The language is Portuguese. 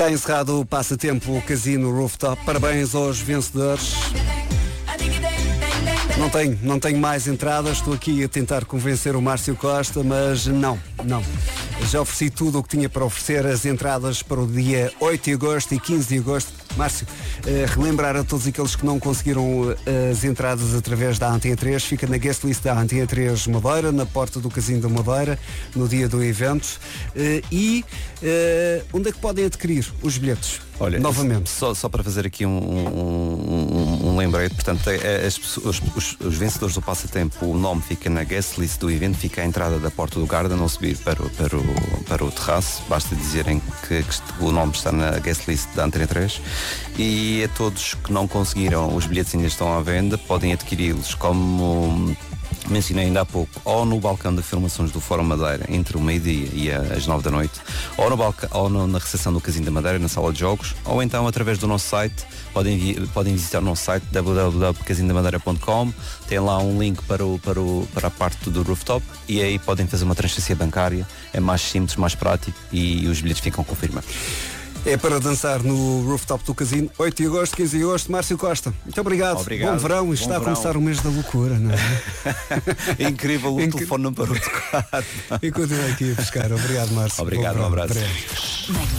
Está encerrado o passatempo Casino Rooftop. Parabéns aos vencedores. Não tenho mais entradas. Estou aqui a tentar convencer o Márcio Costa, mas não. Já ofereci tudo o que tinha para oferecer. As entradas para o dia 8 de agosto e 15 de agosto. Márcio, relembrar a todos aqueles que não conseguiram as entradas através da Antena 3, fica na guest list da Antena 3 Madeira, na porta do Casino da Madeira, no dia do evento. Onde é que podem adquirir os bilhetes? Olha, novamente. Só para fazer aqui um lembrete, portanto, os vencedores do passatempo, o nome fica na guest list do evento, fica à entrada da porta do Garda, não subir para o terraço, basta dizerem que o nome está na guest list da Antena 3. E a todos que não conseguiram, os bilhetes ainda estão à venda, podem adquiri-los, como mencionei ainda há pouco, ou no balcão de afirmações do Fórum Madeira, entre o meio-dia e as 9 da noite, ou na recepção do Casino da Madeira, na sala de jogos, ou então através do nosso site. Podem visitar o nosso site www.casindamadeira.com. Tem lá um link para a parte do rooftop e aí podem fazer uma transferência bancária. É mais simples, mais prático e os bilhetes ficam confirmados. É para dançar no rooftop do Casino, 8 de agosto, 15 de agosto. Márcio Costa, muito obrigado. Bom verão, está a começar o mês da loucura, não é? É incrível, o telefone não parou de tocar. E continua aqui a buscar. Obrigado, Márcio. Obrigado, um abraço.